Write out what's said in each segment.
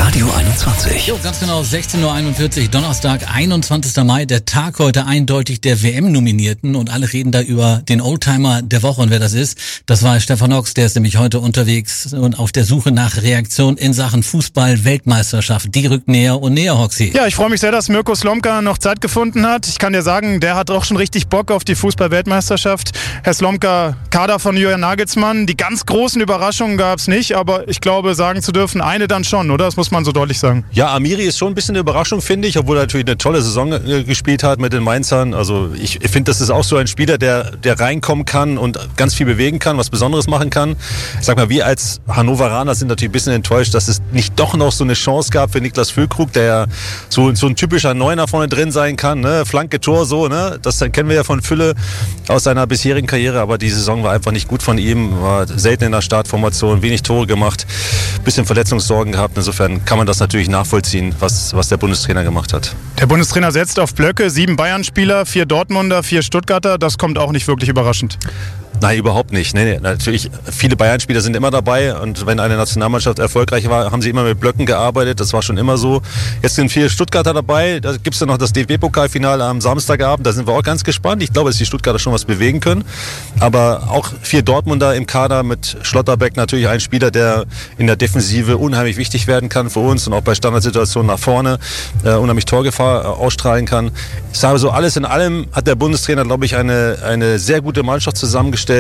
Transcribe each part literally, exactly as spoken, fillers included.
Radio einundzwanzig. Jo, ganz genau, sechzehn Uhr einundvierzig, Donnerstag, einundzwanzigster Mai, der Tag heute eindeutig der W M-Nominierten und alle reden da über den Oldtimer der Woche und wer das ist, das war Stefan Ochs, der ist nämlich heute unterwegs und auf der Suche nach Reaktion in Sachen Fußball-Weltmeisterschaft. Die rückt näher und näher, Hoxi. Ja, ich freue mich sehr, dass Mirko Slomka noch Zeit gefunden hat. Ich kann dir sagen, der hat auch schon richtig Bock auf die Fußball-Weltmeisterschaft. Herr Slomka, Kader von Julian Nagelsmann, die ganz großen Überraschungen gab es nicht, aber ich glaube, sagen zu dürfen, eine dann schon, oder? Das muss man so deutlich sagen. Ja, Amiri ist schon ein bisschen eine Überraschung, finde ich, obwohl er natürlich eine tolle Saison äh, gespielt hat mit den Mainzern. Also ich, ich finde, das ist auch so ein Spieler, der, der reinkommen kann und ganz viel bewegen kann, was Besonderes machen kann. Ich sag mal, wir als Hannoveraner sind natürlich ein bisschen enttäuscht, dass es nicht doch noch so eine Chance gab für Niklas Füllkrug, der ja so, so ein typischer Neuner vorne drin sein kann, ne? Flanke, Tor, so, ne? Das kennen wir ja von Fülle aus seiner bisherigen Karriere, aber die Saison war einfach nicht gut von ihm, war selten in der Startformation, wenig Tore gemacht, bisschen Verletzungssorgen gehabt. Insofern kann man das natürlich nachvollziehen, was, was der Bundestrainer gemacht hat. Der Bundestrainer setzt auf Blöcke, sieben Bayern-Spieler, vier Dortmunder, vier Stuttgarter. Das kommt auch nicht wirklich überraschend. Nein, überhaupt nicht. Nee, nee, natürlich, viele Bayern-Spieler sind immer dabei und wenn eine Nationalmannschaft erfolgreich war, haben sie immer mit Blöcken gearbeitet, das war schon immer so. Jetzt sind vier Stuttgarter dabei, da gibt es dann noch das D F B-Pokalfinale am Samstagabend, da sind wir auch ganz gespannt. Ich glaube, dass die Stuttgarter schon was bewegen können, aber auch vier Dortmunder im Kader mit Schlotterbeck, natürlich ein Spieler, der in der Defensive unheimlich wichtig werden kann für uns und auch bei Standardsituationen nach vorne äh, unheimlich Torgefahr äh, ausstrahlen kann. Ich sage so, alles in allem hat der Bundestrainer, glaube ich, eine, eine sehr gute Mannschaft zusammengestellt.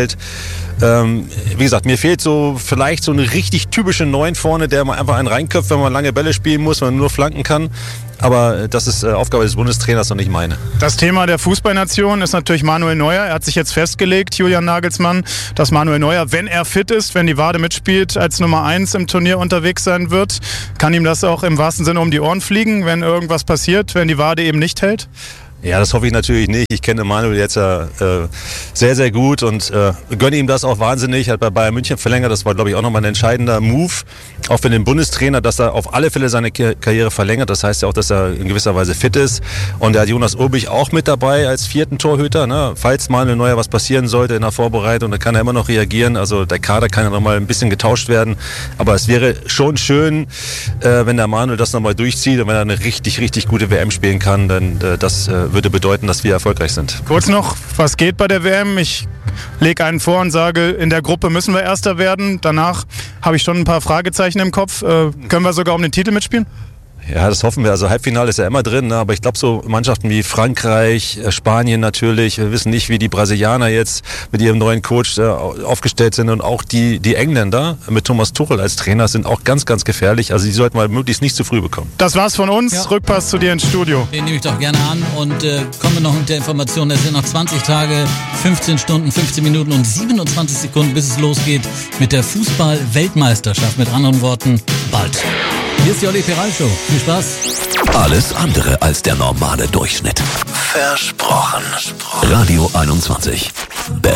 Ähm, wie gesagt, mir fehlt so vielleicht so eine richtig typische Neun vorne, der man einfach einen reinköpft, wenn man lange Bälle spielen muss, wenn man nur flanken kann. Aber das ist äh, Aufgabe des Bundestrainers und nicht meine. Das Thema der Fußballnation ist natürlich Manuel Neuer. Er hat sich jetzt festgelegt, Julian Nagelsmann, dass Manuel Neuer, wenn er fit ist, wenn die Wade mitspielt, als Nummer eins im Turnier unterwegs sein wird. Kann ihm das auch im wahrsten Sinne um die Ohren fliegen, wenn irgendwas passiert, wenn die Wade eben nicht hält? Ja, das hoffe ich natürlich nicht. Ich kenne Manuel jetzt ja äh, sehr, sehr gut und äh, gönne ihm das auch wahnsinnig. Hat bei Bayern München verlängert. Das war, glaube ich, auch nochmal ein entscheidender Move. Auch für den Bundestrainer, dass er auf alle Fälle seine Karriere verlängert. Das heißt ja auch, dass er in gewisser Weise fit ist. Und er hat Jonas Urbich auch mit dabei als vierten Torhüter. Ne? Falls Manuel Neuer was passieren sollte in der Vorbereitung, dann kann er immer noch reagieren. Also der Kader kann ja nochmal ein bisschen getauscht werden. Aber es wäre schon schön, äh, wenn der Manuel das nochmal durchzieht und wenn er eine richtig, richtig gute W M spielen kann. Denn äh, das äh, würde bedeuten, dass wir erfolgreich sind. Kurz noch, was geht bei der W M? Ich lege einen vor und sage, in der Gruppe müssen wir Erster werden. Danach habe ich schon ein paar Fragezeichen im Kopf. Äh, können wir sogar um den Titel mitspielen? Ja, das hoffen wir. Also Halbfinale ist ja immer drin, ne? Aber ich glaube so Mannschaften wie Frankreich, Spanien natürlich, wir wissen nicht, wie die Brasilianer jetzt mit ihrem neuen Coach äh, aufgestellt sind und auch die, die Engländer mit Thomas Tuchel als Trainer sind auch ganz, ganz gefährlich. Also die sollten wir möglichst nicht zu früh bekommen. Das war's von uns. Ja. Rückpass zu dir ins Studio. Den nehme ich doch gerne an und äh, kommen wir noch mit der Information, es sind noch zwanzig Tage, fünfzehn Stunden, fünfzehn Minuten und siebenundzwanzig Sekunden, bis es losgeht mit der Fußball-Weltmeisterschaft. Mit anderen Worten, bald. Hier ist die Olli Peral Show. Viel Spaß. Alles andere als der normale Durchschnitt. Versprochen. Radio einundzwanzig. Best